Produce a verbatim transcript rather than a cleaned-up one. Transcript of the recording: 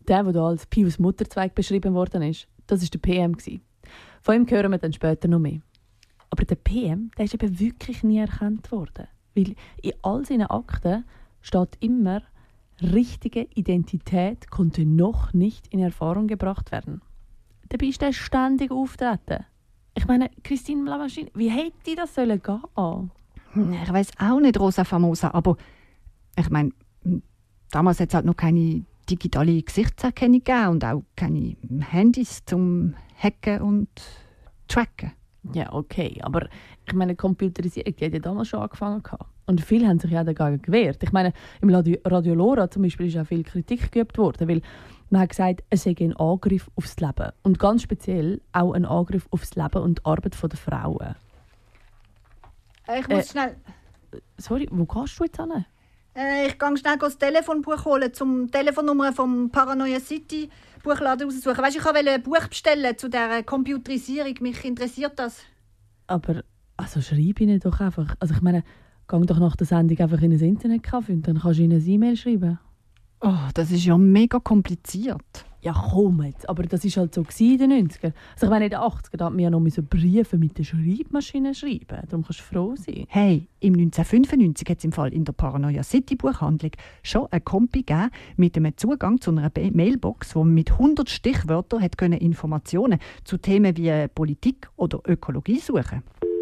Der, der hier als Pius Mutterzweig beschrieben worden ist, das war der P M. Von ihm hören wir dann später noch mehr. Aber der P M, der ist eben wirklich nie erkannt worden. Weil in all seinen Akten steht immer, richtige Identität konnte noch nicht in Erfahrung gebracht werden. Dabei ist er ständig auftreten. Ich meine, Christine Blavaschin, wie hätte das sollen gehen? Ich weiss auch nicht, Rosa Famosa, aber ich meine, damals hat es halt noch keine digitale Gesichtserkennung gegeben und auch keine Handys zum Hacken und Tracken. Ja, okay, aber ich meine, die Computerisierung, die hat ja damals schon angefangen. Und viele haben sich ja dagegen gewehrt. Ich meine, im Radio, Radio Lora zum Beispiel ist auch viel Kritik geübt worden, weil man hat gesagt, es sei ein Angriff aufs Leben. Und ganz speziell auch ein Angriff aufs Leben und die Arbeit der Frauen. Ich muss Äh, schnell... Sorry, wo gehst du jetzt hin? Äh, ich gehe schnell das Telefonbuch holen, um die Telefonnummer vom Paranoia City Buchladen raussuchen. Weißt, ich wollte ein Buch bestellen zu dieser Computerisierung. Mich interessiert das. Aber also schreib ihnen doch einfach. Also ich meine, geh doch nach der Sendung einfach in ein Internetcafé und dann kannst du ihnen ein E-Mail schreiben. Oh, das ist ja mega kompliziert. Ja, komm jetzt. Aber das war halt so in den neunziger. Also ich meine, in den achtziger da hat man ja noch Briefe mit der Schreibmaschine schreiben. Darum kannst du froh sein. Hey, im neunzehnhundertfünfundneunzig hat es im Fall in der Paranoia City Buchhandlung schon eine Kompi gegeben mit einem Zugang zu einer Be- Mailbox, wo man mit hundert Stichwörtern hat können Informationen zu Themen wie Politik oder Ökologie suchen konnte.